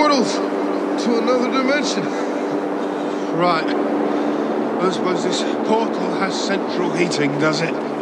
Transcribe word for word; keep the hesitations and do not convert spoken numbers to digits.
portals to another dimension. Right. I suppose this portal has central heating, does it?